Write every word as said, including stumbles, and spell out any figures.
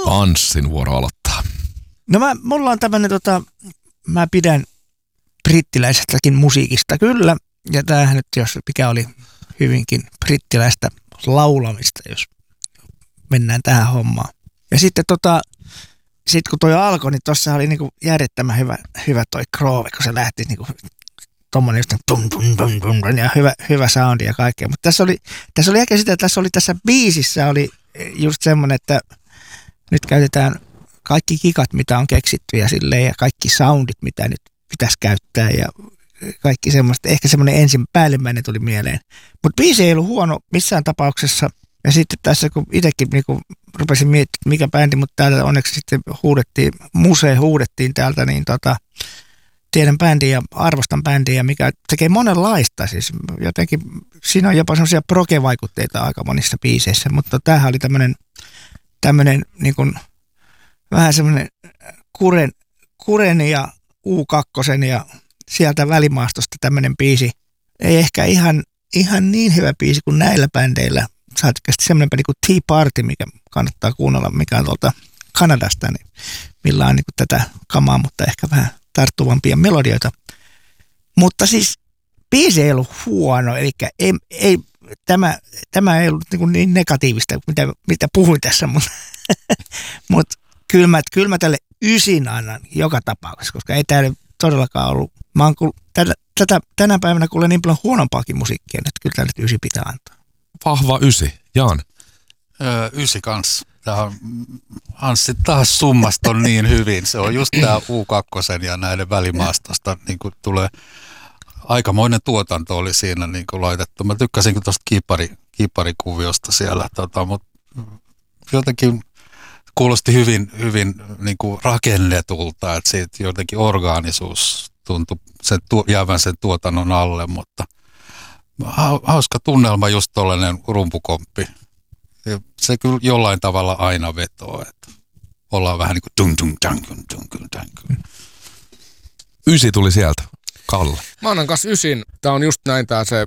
Anssin vuoro aloittaa. No mä, mulla on tämmönen tota, mä pidän brittiläisestäkin musiikista kyllä. Ja tämähän nyt, jos mikä oli hyvinkin brittiläistä laulamista, jos mennään tähän hommaan. Ja sitten tota, sit kun toi alkoi, niin tossa oli niinku järjettömän hyvä, hyvä toi groove, kun se lähti niinku tommonen just tum, tum, tum, tum, ja hyvä, hyvä soundi ja kaikkea. Mutta tässä oli, tässä oli ehkä sitä, että tässä oli tässä biisissä oli just semmonen, että nyt käytetään kaikki kikat, mitä on keksitty ja silleen, ja kaikki soundit, mitä nyt pitäisi käyttää ja kaikki semmoista. Ehkä semmoinen ensin päällimmäinen tuli mieleen. Mutta biisi ei ollut huono missään tapauksessa. Ja sitten tässä, kun itsekin niin rupesin miettimään, mikä bändi, mutta täältä onneksi sitten huudettiin, musee huudettiin täältä, niin tota, tiedän bändiä ja arvostan bändiä, mikä tekee monenlaista. Siis jotenkin, siinä on jopa semmoisia proge-vaikutteita aika monissa biiseissä, mutta tämähän oli tämmöinen, tämmöinen niin kuin, vähän semmoinen kuren, kuren ja U kaksi ja sieltä välimaastosta tämmöinen biisi. Ei ehkä ihan, ihan niin hyvä biisi kuin näillä bändeillä. Saatikasti semmoinen bändi kuin Tea Party, mikä kannattaa kuunnella, mikä on tuolta Kanadasta, niin millä on niin tätä kamaa, mutta ehkä vähän tarttuvampia melodioita. Mutta siis biisi ei ollut huono, eli ei, ei, tämä, tämä ei ollut niin, niin negatiivista, mitä, mitä puhuin tässä, mutta, mutta kyllä, mä, kyllä mä tälle ysin annan joka tapauksessa, koska ei täällä todellakaan ollut. Mä oon kuul, tätä, tätä, tänä päivänä kuulen niin paljon huonompaakin musiikkia, että kyllä tälle ysi pitää antaa. Vahva ysi. Jaan. Öö, ysi kanssa. Tämä on, Anssi taas summasta on niin hyvin. Se on just tämä U kaksi ja näiden välimaastosta niin kuin tulee aikamoinen tuotanto oli siinä niin kuin laitettu. Mä tykkäsin tuosta kiipari, kiiparikuviosta siellä, tota, mutta jotenkin kuulosti hyvin, hyvin niin kuin rakennetulta, että siitä jotenkin orgaanisuus tuntui sen tu, jäävän sen tuotannon alle, mutta hauska tunnelma, just tollainen rumpukomppi. Ja se kyllä jollain tavalla aina vetoo, että ollaan vähän niin kuin tung tung tang tung tung tang. Ysi tuli sieltä. Kalle. Mä annan kanssa ysin. Tää on just näin tää se